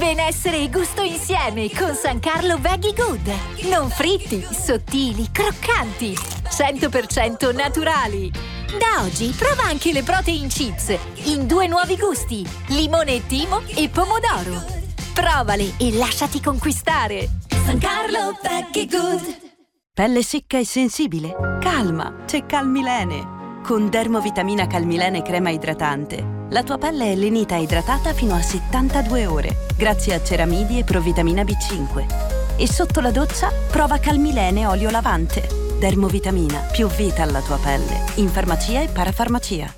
Benessere e gusto insieme con San Carlo Veggie Good. Non fritti, sottili, croccanti, 100% naturali. Da oggi prova anche le protein chips in 2 nuovi gusti, limone e timo e pomodoro. Provale e lasciati conquistare. San Carlo Veggie Good. Pelle secca e sensibile? Calma, c'è Calmilene. Con Dermovitamina Calmilene crema idratante la tua pelle è lenita e idratata fino a 72 ore, grazie a ceramidi e provitamina B5. E sotto la doccia prova Calmilene olio lavante. Dermovitamina, più vita alla tua pelle. In farmacia e parafarmacia.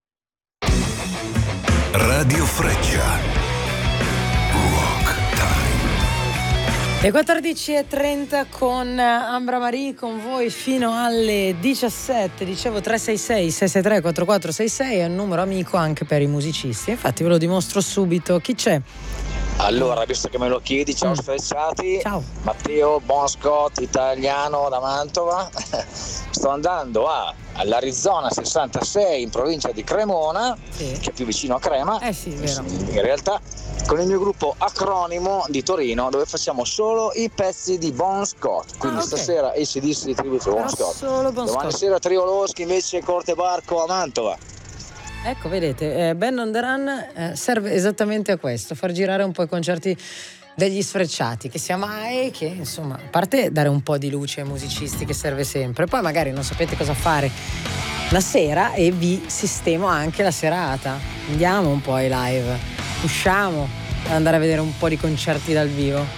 Radio Freccia. Le 14.30 con Ambra Marie con voi fino alle 17. Dicevo 366-663-4466 è un numero amico anche per i musicisti. Infatti ve lo dimostro subito. Chi c'è? Allora, visto che me lo chiedi, ciao sfrecciati. Ciao. Matteo Bon Scott, italiano da Mantova. Sto andando all'Arizona 66 in provincia di Cremona, che è più vicino a Crema. Sì, vero. In realtà con il mio gruppo Acronimo di Torino, dove facciamo solo i pezzi di Bon Scott. Quindi stasera AC/DC di tributo Bon Scott. Solo Bon Domani Scott. sera Trio Loschi invece Corte Barco a Mantova. Ecco, vedete, Ben on the Run serve esattamente a questo, far girare un po' i concerti degli sfrecciati, che sia mai, che insomma, a parte dare un po' di luce ai musicisti, che serve sempre, poi magari non sapete cosa fare la sera e vi sistemo anche la serata. Andiamo un po' ai live, usciamo ad andare a vedere un po' di concerti dal vivo.